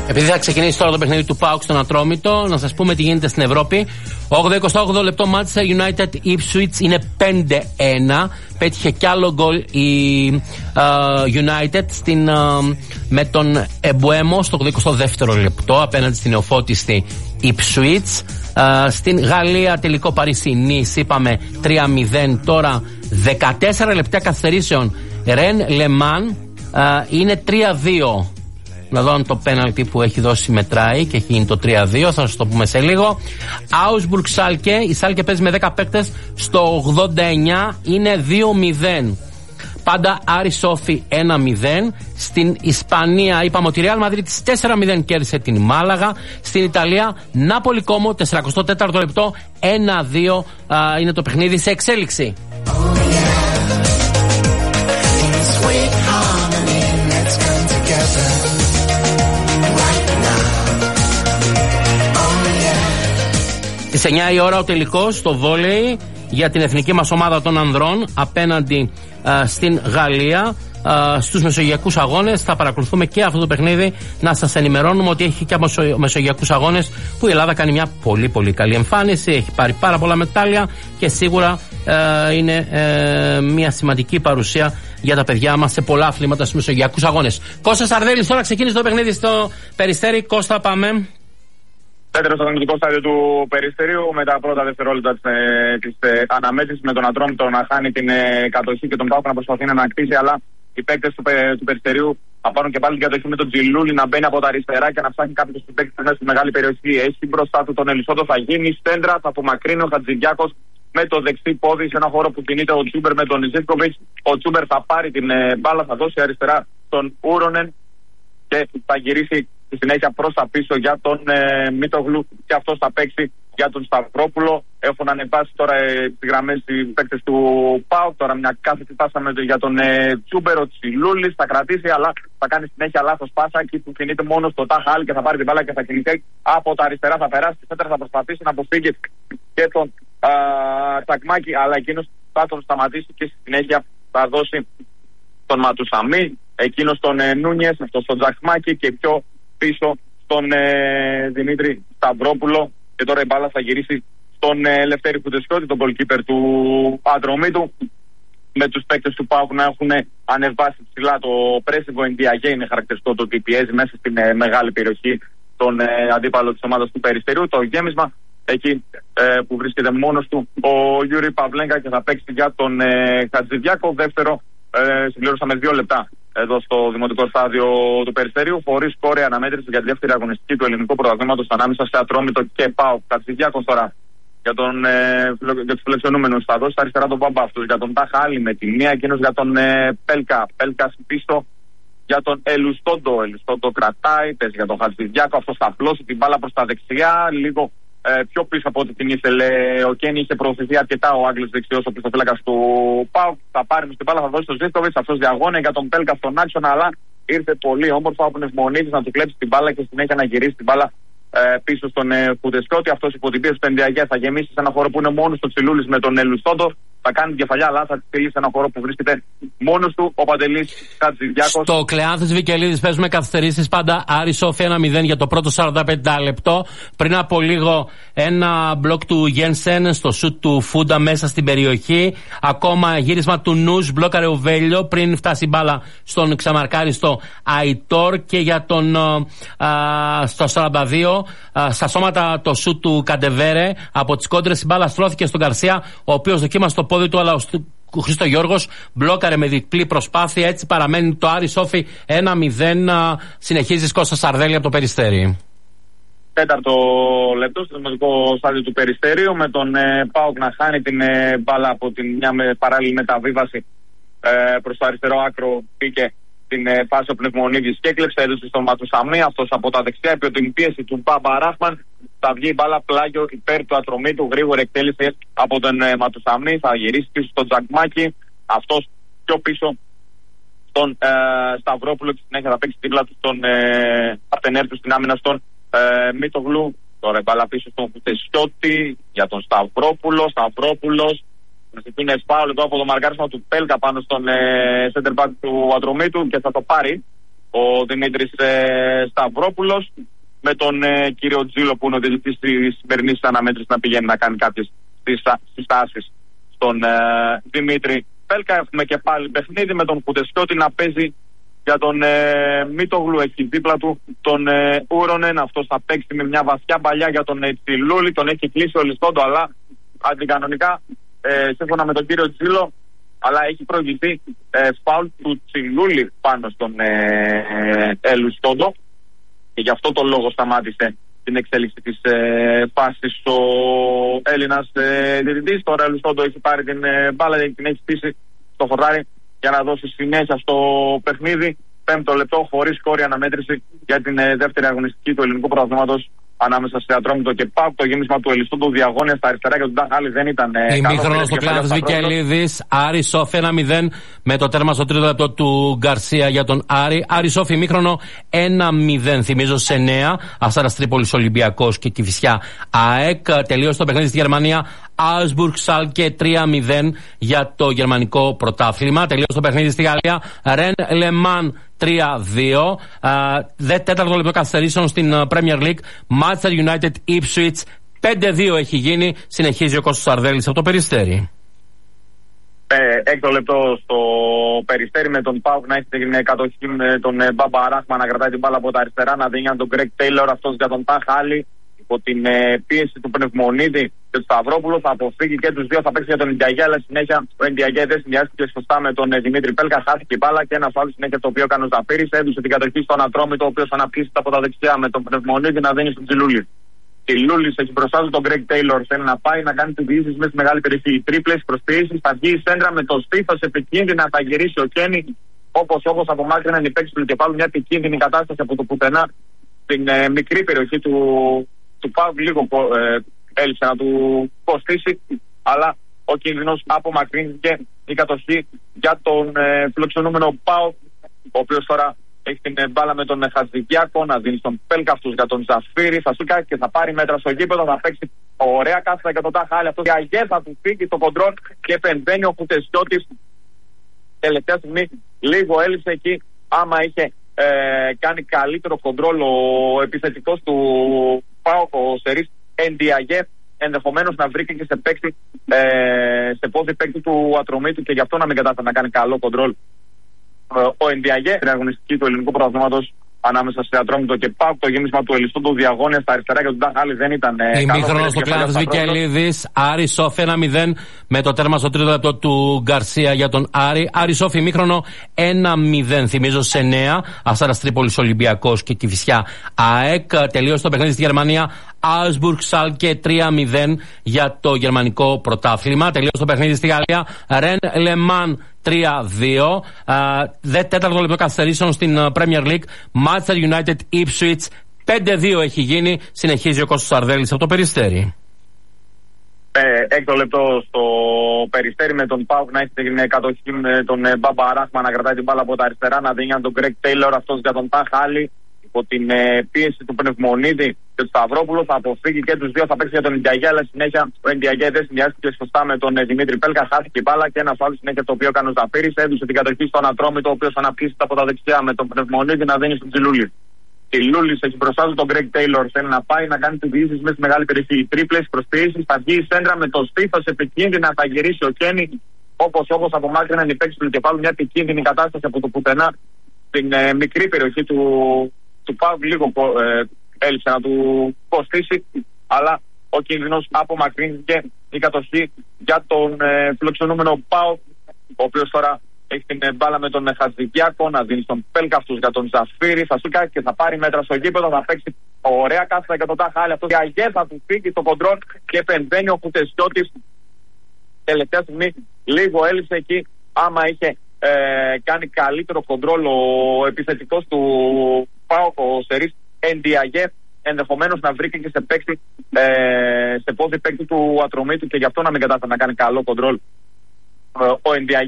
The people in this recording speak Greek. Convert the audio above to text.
Επειδή θα ξεκινήσει τώρα το παιχνίδι του ΠΑΟΚ στον Ατρόμητο, να σας πούμε τι γίνεται στην Ευρώπη. 8-28 λεπτό Manchester United Ipswich είναι 5-1. Πέτυχε κι άλλο γκολ η United με τον Εμπουέμο στο 22ο λεπτό απέναντι στην νεοφώτιστη Ipswich. Στην Γαλλία τελικό Παρίσι-Νις είπαμε 3-0. Τώρα 14 λεπτά καθυστερήσεων. Ρεν Λεμάν είναι 3-2. Να δω αν το πέναλτι που έχει δώσει μετράει και έχει γίνει το 3-2. Θα σας το πούμε σε λίγο. Augsburg Σάλκε. Η Σάλκε παίζει με 10 παίκτες. Στο 89 είναι 2-0. Πάντα Άρη Σόφι 1-0. Στην Ισπανία είπαμε ότι η Real Madrid 4-0 κέρδισε την Μάλαγα. Στην Ιταλία Νάπολη Κόμο 44ο λεπτό 1-2 είναι το παιχνίδι σε εξέλιξη. Στις 9 η ώρα ο τελικός στο βόλεϊ για την εθνική μας ομάδα των ανδρών απέναντι στην Γαλλία στους μεσογειακούς αγώνες. Θα παρακολουθούμε και αυτό το παιχνίδι, να σας ενημερώνουμε ότι έχει και μεσογειακούς αγώνες που η Ελλάδα κάνει μια πολύ πολύ καλή εμφάνιση, έχει πάρει πάρα πολλά μετάλλια και σίγουρα είναι μια σημαντική παρουσία για τα παιδιά μας σε πολλά αθλήματα στους μεσογειακούς αγώνες. Κώστας Σαρδέλης, τώρα ξεκίνησε το παιχνίδι στο Περιστέρι. Κώστα, πάμε. Πέτρο, στο κανονικό στάδιο του Περιστερίου, με τα πρώτα δευτερόλεπτα της αναμέτρησης, με τον Ατρόμητο να χάνει την κατοχή και τον ΠΑΟΚ να προσπαθεί να ανακτήσει, αλλά οι παίκτες του Περιστερίου θα πάρουν και πάλι την κατοχή με τον Τζιλούλη να μπαίνει από τα αριστερά και να ψάχνει κάποιους τους παίκτες μέσα στη μεγάλη περιοχή. Έχει μπροστά του τον Ελισσόντο, θα γίνει στέντρα, θα απομακρύνει ο Χατζηδιάκος με το δεξί πόδι σε ένα χώρο που κινείται ο Τσούμπερ με τον Ιζίσκοβιτς. Ο Τσούμπερ θα πάρει την μπάλα, θα δώσει αριστερά τον Ούρονεν και θα γυρίσει στη συνέχεια προς τα πίσω για τον Μίτογλου και αυτός θα παίξει για τον Σταυρόπουλο. Έχουν ανεβάσει τώρα τις γραμμές οι παίκτες του ΠΑΟΚ. Τώρα μια κάθετη πάσα για τον Τσούμπερ, ο Τσιλούλης θα κρατήσει, αλλά θα κάνει συνέχεια λάθος πάσα εκεί που κινείται μόνο στο Ταχάλ και θα πάρει την μπάλα και θα κινηθεί από τα αριστερά. Θα περάσει στη σέντρα, θα προσπαθήσει να αποφύγει και τον Τσακμάκη, αλλά εκείνος θα τον σταματήσει και στη συνέχεια θα δώσει τον Ματουσαμί, εκείνος τον Νούνιες, αυτός τον Τσακμάκη και πιο πίσω στον Δημήτρη Σταυρόπουλο. Και τώρα η μπάλα θα γυρίσει στον Λευτέρη Φουντεσιώτη, τον goalkeeper του Ατρομήτου, με τους παίκτες του ΠΑΟΚ να έχουν ανεβάσει ψηλά το pressing. Ο Ενδιαγέ είναι χαρακτηριστικό το ότι πιέζει μέσα στην μεγάλη περιοχή τον αντίπαλο της ομάδας του Περιστερίου. Το γέμισμα εκεί που βρίσκεται μόνος του ο Γιούρι Παυλέγκα και θα παίξει για τον Χατζηδιάκο. Δεύτερο, συμπληρώσαμε 2 λεπτά εδώ στο δημοτικό στάδιο του Περιστερίου, χωρίς κόρη αναμέτρηση για τη δεύτερη αγωνιστική του ελληνικού πρωταθλήματος ανάμεσα σε Ατρόμητο και ΠΑΟΚ. Χατζηδιάκος τώρα για τους φιλοξενούμενους θα δώσει αριστερά τον Μπαμπάφτους, για τον Ταχάλη με τη μία, εκείνος για τον Πέλκας πίσω για τον Ελουστόντο. Ελουστόντο κρατάει, παίζει για τον Χατζηδιάκο, αυτός θα απλώσει την μπάλα προς τα δεξιά, λίγο πιο πίσω από ό,τι την ήθελε ο Κένι. Είχε προωθηθεί αρκετά ο Άγγλος δεξιός, ο πιστοφύλακας του ΠΑΟΚ. Θα πάρει στην μπάλα, θα δώσει στο Ζήφκοβιτς, αυτός διαγώνει για τον Πέλκα στον άξονα, αλλά ήρθε πολύ όμορφα από Νευμονίδης να του κλέψει την μπάλα και συνέχεια να γυρίσει την μπάλα πίσω στον Φουντεσκιώτη. Αυτός υπό την πίεση του Ενδιαγέ θα γεμίσει σε ένα χώρο που είναι μόνος στο Τσιλούλης με τον Ελουστόντο. Θα κάνει την κεφαλιά, αλλά θα τη στείλει σε ένα χώρο που βρίσκεται μόνος του ο Παντελής Χατζηδιάκος. Στο Κλεάνθης Βικελίδης παίζουμε καθυστερήσεις πάντα. Άρη Σόφι 1-0 για το πρώτο 45 λεπτό. Πριν από λίγο ένα μπλοκ του Γένσεν στο σουτ του Φούντα μέσα στην περιοχή. Ακόμα γύρισμα του Νους, μπλόκαρε ο Βέλιο πριν φτάσει η μπάλα στον ξαμαρκάριστο Αϊτόρ. Και για τον στο 42 στα σώματα το σουτ του Καντεβέρε από τις κόντρες η μπάλα στρώθηκε στον Γκαρσία, ο οποίος δοκίμασε το πόδι του, αλλά ο Χρήστο Γιώργος μπλόκαρε με διπλή προσπάθεια. Έτσι παραμένει το Άρη Σόφι 1-0. Συνεχίζει Κώστα Σαρδέλη από το Περιστέρι. Τέταρτο λεπτό στο δημοτικό στάδιο του Περιστέριου, με τον ΠΑΟΚ να χάνει την μπάλα από μια παράλληλη μεταβίβαση προς το αριστερό άκρο. Πήγε την φάση ο Πνευμονίδης και έκλεψε, έδωσε στον Ματουσαμί, αυτός από τα δεξιά υπό την πίεση του Μπάμπα Ράχμαν. Θα βγει η μπάλα πλάγιο υπέρ του Ατρομήτου, γρήγορη εκτέλεση από τον Ματουσαμί, θα γυρίσει πίσω στον Τζακμάκη, αυτός πιο πίσω στον Σταυρόπουλο και συνέχεια θα παίξει δίπλα του στον Αρτενέρ του στην άμυνα στον Μίτογλου. Τώρα η μπάλα πίσω στον Φουτεσιώτη για τον Σταυρόπουλος. Να ζητούν φάουλ εδώ από το μαρκάρισμα του Πέλκα πάνω στον center back του Ατρομήτου και θα το πάρει ο Δημήτρης Σταυρόπουλος, με τον κύριο Τζίλο που είναι ο διαιτητής της σημερινής αναμέτρησης να πηγαίνει να κάνει κάποιες συστάσεις στον Δημήτρη Πέλκα. Έχουμε και πάλι παιχνίδι με τον Κουτεσιώτη να παίζει για τον Μίτογλου εκεί δίπλα του, τον Ούρονεν. Αυτός θα παίξει με μια βαθιά παλιά για τον Τσιλούλη. Τον έχει κλείσει ο Λιστόντο, αλλά αντικανονικά σύμφωνα με τον κύριο Τζίλο, αλλά έχει προηγηθεί φάουλ του Τσιλούλη πάνω στον Λιστόντο, και γι' αυτό τον λόγο σταμάτησε την εξέλιξη της φάσης ο Έλληνας διαιτητής. Τώρα ο Λιστόντο έχει πάρει την μπάλα και την έχει στήσει στο χορτάρι για να δώσει συνέχεια στο παιχνίδι. 5ο λεπτό, χωρίς σκόρη αναμέτρηση για την δεύτερη αγωνιστική του ελληνικού πρωταθλήματος ανάμεσα σε Ατρόμητο και ΠΑΟΚ. Το γέμισμα του Ελιστόντου διαγώνια στα αριστερά και του Ντάχαλη δεν ήταν. Ημίχρονο στο Κλάδος Βικελίδης. Άρη Σόφι 1-0 με το τέρμα στο 3ο λεπτό του Γκαρσία για τον Άρη. Άρη Σόφι ημίχρονο 1-0. Θυμίζω σε 9. Αστέρας Τρίπολης Ολυμπιακός και Κηφισιά ΑΕΚ. Τελείωσε το παιχνίδι στη Γερμανία. Augsburg Schalke 3-0 για το γερμανικό πρωτάθλημα. Τελείωσε το παιχνίδι στη Γαλλία. Rennes Le Mans 3-2. Τέταρτο λεπτό καθυστερήσεων στην Premier League. Manchester United Ipswich 5-2 έχει γίνει. Συνεχίζει ο Κώστας Αρδέλης από το Περιστέρι. Έκτο λεπτό στο Περιστέρι με τον ΠΑΟΚ να έχει την κατοχή με τον Μπάμπα Ράχμα να κρατάει την μπάλα από τα αριστερά, να δίνει τον Γκρέγκ Τέιλορ, αυτός για τον Τάχαλη. Υπό την πίεση του Πνευμονίδη και του Σταυρόπουλου θα αποφύγει και τους δύο, θα παίξει για τον Ιντιαγέ, αλλά συνέχεια ο Ιντιαγέ δεν συνδυάστηκε σωστά με τον Δημήτρη Πέλκα, χάθηκε η μπάλα και ένα φάουλ συνέχεια το οποίο έκανε ο Ζαφύρης, έδωσε την κατοχή στον Ατρόμητο, ο οποίος αναπτύσσεται από τα δεξιά με τον Πνευμονίδη να δίνει στον Τσιλούλη. Τσιλούλης έχει μπροστά του τον Γκρέγκ Τέιλορ, θέλει να πάει να κάνει τις διήσεις μέσα στη μεγάλη περιοχή. Τρίπλες προσποιήσεις, θα βγει η σέντρα με το στήθος επικίνδυνα, θα γυρίσει ο Κένι, όπως απομάκρυναν οι παίκτες του κεφάλου, μια επικίνδυνη κατάσταση από το πουθενά στην μικρή περιοχή του ΠΑΟΚ. Λίγο έλειψε να του κοστίσει, αλλά ο κίνδυνος απομακρύνθηκε. Η κατοχή για τον φιλοξενούμενο ΠΑΟΚ, ο οποίος τώρα έχει την μπάλα με τον Χατζηδιάκο, να δίνει στον Πέλκα, αυτούς για τον Ζαφύρη, θα σούκα και θα πάρει μέτρα στο γήπεδο, θα παίξει ωραία κάθετα για τον Τάχαλη. Αυτό η Αγέ θα του φύγει το κοντρόλ και επεμβαίνει ο Κουτεσιώτης. Τελευταία στιγμή λίγο έλειψε εκεί, άμα είχε κάνει καλύτερο κοντρόλ ο επιθετικός του ΠΑΟΚ, ο Σερίς Εντιαγέ, ενδεχομένως να βρήκε και σε πόδι παίκτη του Ατρομήτου και γι' αυτό να μην κατάφερε να κάνει καλό κοντρόλ ο Εντιαγέ. Στην αγωνιστική του ελληνικού πρωταθλήματος ανάμεσα σε Ατρόμητο και ΠΑΟΚ, το γέμισμα του Ελιστόντου διαγώνια στα αριστερά και του Ντάχαλη δεν ήταν. Ημίχρονο στο Κλάδος Βικελίδης. Άρη Σόφι 1-0 με το τέρμα στο 3ο λεπτό του Γκαρσία για τον Άρη. Άρη Σόφι ημίχρονο 1-0. Θυμίζω σε 9. Αστέρας Τρίπολης Ολυμπιακός και Κηφισιά ΑΕΚ. Τελείωσε το παιχνίδι στη Γερμανία. Augsburg Schalke 3-0 για το γερμανικό πρωτάθλημα. Τελείωσε το παιχνίδι στη Γαλλία. Rennes Le Mans 3-2. Τέταρτο λεπτό καθυστερήσεων στην Premier League. Manchester United Ipswich 5-2 έχει γίνει. Συνεχίζει ο Κώστας Αρδέλης από το Περιστέρι. Έκτο λεπτό στο Περιστέρι με τον ΠΑΟΚ να έχει την κατοχή με τον Μπάμπα Ράχμα να κρατάει την μπάλα από τα αριστερά, να δίνει τον Γκρέγκ Τέιλορ, αυτός για τον Τάχαλη. Υπό την πίεση του Πνευμονίδη και του Σταυρόπουλου θα αποφύγει και τους δύο, θα παίξει για τον Ιντιαγέ, αλλά συνέχεια ο Ιντιαγέ δεν συνδυάστηκε σωστά με τον Δημήτρη Πέλκα, χάθηκε η μπάλα και ένα φάουλ συνέχεια το οποίο έκανε ο Ζαφύρης, έδωσε την κατοχή στον Ατρόμητο, ο οποίος αναπτύσσεται από τα δεξιά με τον Πνευμονίδη να δίνει στον Τσιλούλη. Τσιλούλης έχει μπροστά του τον Γκρέγκ Τέιλορ, θέλει να πάει να κάνει τις διήσεις μέσα στη μεγάλη περιοχή. Τρίπλες προσποιήσεις, θα βγει η σέντρα με το στήθος επικίνδυνα, θα γυρίσει ο Κένι, όπως απομάκρυναν οι παίκτες του κεφάλου, μια επικίνδυνη κατάσταση από το πουθενά στην μικρή περιοχή του ΠΑΟΚ. Λίγο έλειψε να του κοστίσει, αλλά ο κίνδυνος απομακρύνθηκε. Η κατοχή για τον φιλοξενούμενο ΠΑΟΚ, ο οποίος τώρα έχει την μπάλα με τον Χατζηδιάκο, να δίνει στον Πέλκα, αυτούς για τον Ζαφύρη, θα σούκα και θα πάρει μέτρα στο γήπεδο, θα παίξει ωραία κάθετα για τον Τάχαλη. Αυτό η Αγέ θα του φύγει το κοντρόλ και επεμβαίνει ο Κουτεσιώτης. Τελευταία στιγμή λίγο έλειψε εκεί, άμα είχε κάνει καλύτερο κοντρόλ ο επιθετικός του ΠΑΟΚ, ο Σερίς Εντιαγέ, ενδεχομένως να βρήκε και σε πόδι παίκτη του Ατρομήτου και γι' αυτό να μην κατάφερε να κάνει καλό κοντρόλ ο Εντιαγέ.